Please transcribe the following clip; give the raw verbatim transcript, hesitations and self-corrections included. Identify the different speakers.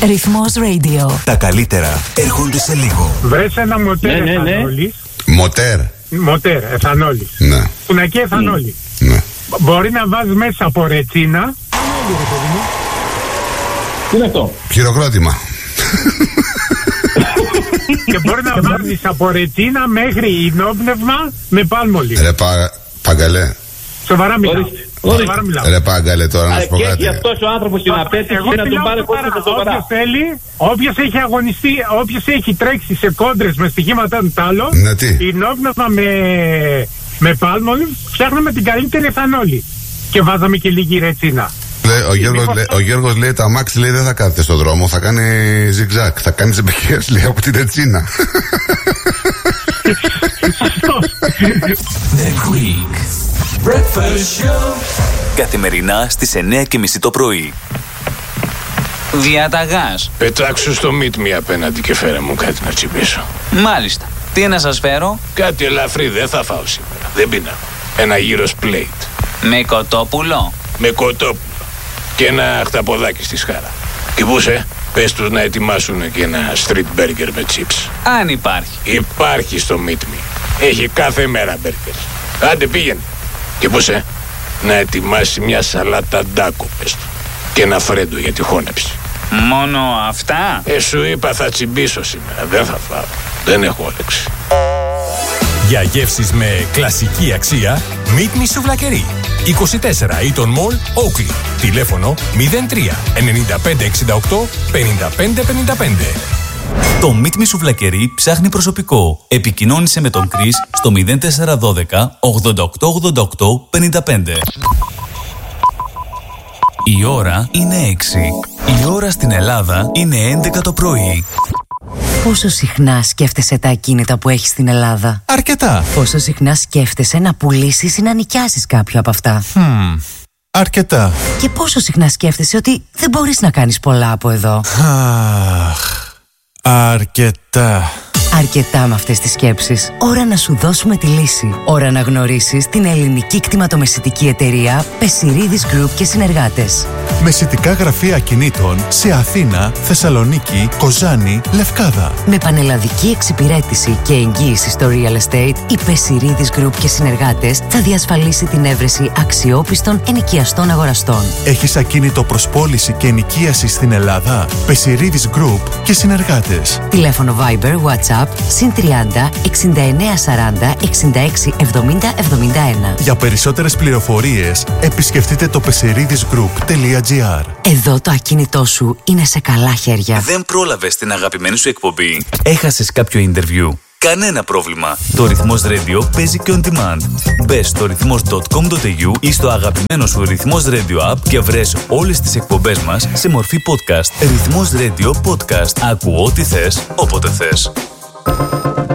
Speaker 1: Ρυθμός Radio.
Speaker 2: Τα καλύτερα έρχονται σε λίγο.
Speaker 3: Βρες ένα μοτέρ ναι, ναι, ναι.
Speaker 4: Μοτέρ.
Speaker 3: Μοτέρ, εθανόλης.
Speaker 4: Ναι.
Speaker 3: Πινακή εθανόλη.
Speaker 4: Ναι.
Speaker 3: Μπορεί να βάζεις μέσα από ρετσίνα.
Speaker 5: Τι είναι αυτό?
Speaker 4: Χειροκρότημα.
Speaker 3: Και μπορεί να βάζεις από ρετσίνα μέχρι ινόπνευμα με πάλμολη.
Speaker 4: Ρε πα, Παγκαλέ.
Speaker 3: Σοβαρά μιλάω. Σοβαρά μιλάω.
Speaker 4: Ρε Παγκαλέ, τώρα να σου πω κάτι.
Speaker 5: Και αυτός ο άνθρωπος την απέτυχε να τον πάρει κόντρα στο σοβαρά.
Speaker 3: Όποιος θέλει, όποιος έχει αγωνιστεί, όποιος έχει τρέξει σε κόντρες με στοιχήματα του τάλο, ινόπνευμα με, με πάλμολη, φτιάχναμε την καλύτερη εθανόλη. Και βάζαμε και λίγη ρετσίνα.
Speaker 4: Ο Γιώργος, λέ, ο Γιώργος λέει: το αμάξι λέει δεν θα κάθεται στον δρόμο, θα κάνει ζιγζάκ, θα κάνει ζεμπεκιές, λέει, από την ρετσίνα.
Speaker 2: The Greek Breakfast Show. Καθημερινά στις εννιά και μισή το πρωί.
Speaker 6: Διαταγάς.
Speaker 7: Πετάξου στο meet me απέναντι και φέρε μου κάτι να τσιμπήσω.
Speaker 6: Μάλιστα. Τι να σας φέρω?
Speaker 7: Κάτι ελαφρύ, δεν θα φάω σήμερα. Δεν πεινάω. Ένα γύρος plate.
Speaker 6: Με κοτόπουλο.
Speaker 7: Με κοτόπουλο. Και ένα χταποδάκι στη σχάρα. Και πούσε, πες τους να ετοιμάσουν και ένα street burger με chips.
Speaker 6: Αν υπάρχει.
Speaker 7: Υπάρχει στο meet me. Έχει κάθε μέρα burgers. Άντε πήγαινε. Και πούσε, να ετοιμάσει μια σαλάτα ντάκο, πες του. Και ένα φρέντο για τη χώνεψη.
Speaker 6: Μόνο αυτά?
Speaker 7: Ε, σου είπα θα τσιμπήσω σήμερα. Δεν θα φάω. Δεν έχω όρεξη.
Speaker 8: Για γεύσεις με κλασική αξία, Meet Me Σουβλακερί. είκοσι τέσσερα Eaton Mall, Oakley. Τηλέφωνο μηδέν τρία εννιά πέντε εξήντα οκτώ πενήντα πέντε πενήντα πέντε.
Speaker 2: Το Meet Me Σουβλακερί ψάχνει προσωπικό. Επικοινώνησε με τον Chris στο μηδέν τέσσερα ένα δύο ογδόντα οκτώ ογδόντα οκτώ πενήντα πέντε. Η ώρα είναι έξι. Η ώρα στην Ελλάδα είναι έντεκα το πρωί.
Speaker 1: Πόσο συχνά σκέφτεσαι τα ακίνητα που έχεις στην Ελλάδα?
Speaker 8: Αρκετά.
Speaker 1: Πόσο συχνά σκέφτεσαι να πουλήσεις ή να νοικιάσεις κάποιο από αυτά?
Speaker 8: Hmm. Αρκετά.
Speaker 1: Και πόσο συχνά σκέφτεσαι ότι δεν μπορείς να κάνεις πολλά από εδώ?
Speaker 8: Αχ. Αρκετά.
Speaker 1: Αρκετά με αυτές τις σκέψεις. Ώρα να σου δώσουμε τη λύση. Ώρα να γνωρίσεις την ελληνική κτηματομεσητική εταιρεία Πεσιρίδης Group και συνεργάτες.
Speaker 8: Μεσητικά γραφεία ακινήτων σε Αθήνα, Θεσσαλονίκη, Κοζάνη, Λευκάδα.
Speaker 1: Με πανελλαδική εξυπηρέτηση και εγγύηση στο real estate, η Πεσιρίδης Group και συνεργάτες θα διασφαλίσει την έβρεση αξιόπιστων ενοικιαστών αγοραστών.
Speaker 8: Έχεις ακίνητο προς πώληση και ενοικίαση στην Ελλάδα? Πεσιρίδης Group και συνεργάτες.
Speaker 1: Τηλέφωνο Viber, WhatsApp συν τριάντα εξήντα εννέα σαράντα εξήντα έξι εβδομήντα εβδομήντα ένα.
Speaker 8: Για περισσότερες πληροφορίες επισκεφτείτε το πεσιρίδης γκρουπ τελεία τζι άρ.
Speaker 1: Εδώ το ακίνητό σου είναι σε καλά χέρια.
Speaker 2: Δεν πρόλαβες την αγαπημένη σου εκπομπή? Έχασες κάποιο interview? Κανένα πρόβλημα. Το Ρυθμός Radio παίζει και on demand. Μπες στο ρυθμός τελεία κομ τελεία έι γιου ή στο αγαπημένο σου Ρυθμός Radio app και βρες όλες τις εκπομπές μας σε μορφή podcast. Ρυθμός Radio Podcast. Άκου ό,τι θες, όποτε θες.